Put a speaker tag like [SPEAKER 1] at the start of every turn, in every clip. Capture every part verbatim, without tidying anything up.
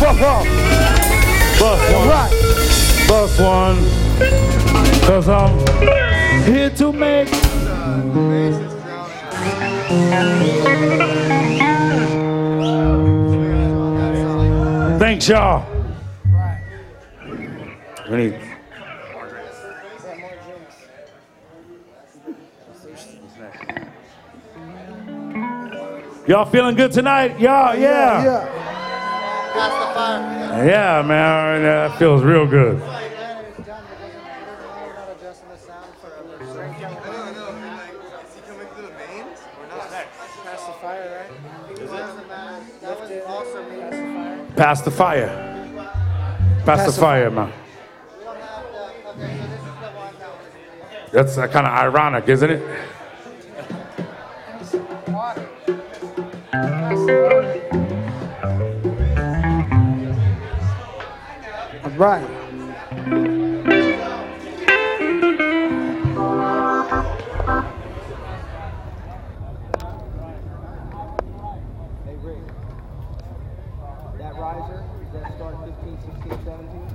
[SPEAKER 1] Bus one. Bus one. Right. Bus one. Cause I'm here to make. Thanks, y'all. We need. Y'all feeling good tonight? Y'all, yeah.
[SPEAKER 2] Yeah. Pass the fire.
[SPEAKER 1] Yeah, man, that feels real good. Pass the fire. Pass the fire, man. That's uh, kind of ironic, isn't it?
[SPEAKER 2] All right.
[SPEAKER 3] Hey, Rick. That riser, does that start fifteen, sixteen, seventeen?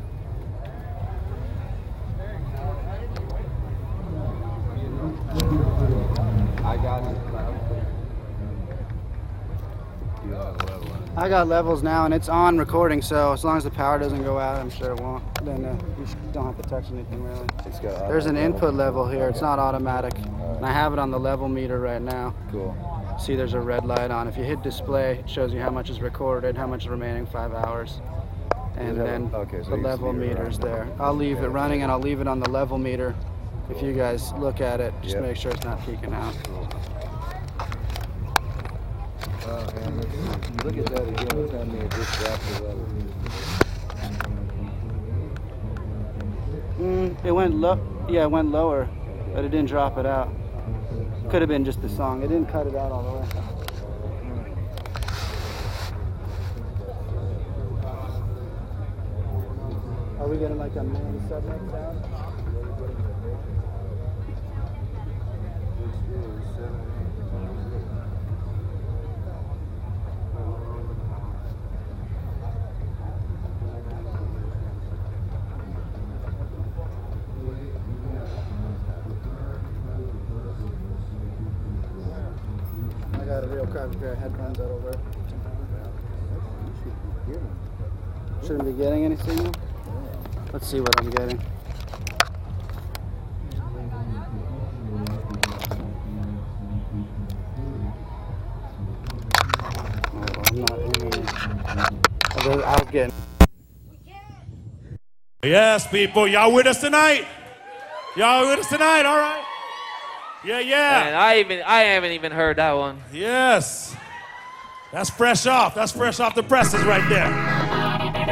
[SPEAKER 3] I got it.
[SPEAKER 4] I got levels now, and it's on recording, so as long as the power doesn't go out, I'm sure it won't. Then uh, you don't have to touch anything, really.
[SPEAKER 3] It's got
[SPEAKER 4] There's an input level here. It's not automatic. And I have it on the level meter right now.
[SPEAKER 3] Cool.
[SPEAKER 4] See, there's a red light on. If you hit display, it shows you how much is recorded, how much is remaining, five hours. And then
[SPEAKER 3] okay, so
[SPEAKER 4] the
[SPEAKER 3] you
[SPEAKER 4] level
[SPEAKER 3] see it
[SPEAKER 4] meter's
[SPEAKER 3] right
[SPEAKER 4] there. I'll leave it running, and I'll leave it on the level meter. If you guys look at it, just
[SPEAKER 3] Yep.
[SPEAKER 4] make sure it's not peaking out.
[SPEAKER 3] Oh, man, let's see. Look at that again. What's happening at this after level?
[SPEAKER 4] Mm, it went low. Yeah, it went lower, but it didn't drop it out. Could have been just the song. It didn't cut it out all the way. Are we getting like a main submix sound? I got a real crappy pair of headphones that'll work. Shouldn't be getting any signal? Let's see what I'm getting. Oh, I'm not hearing it. I was getting.
[SPEAKER 1] Yes, people, y'all with us tonight? Y'all with us tonight? All right. Yeah, yeah.
[SPEAKER 5] Man, I even I haven't even heard that one.
[SPEAKER 1] Yes. That's fresh off. That's fresh off the presses right there.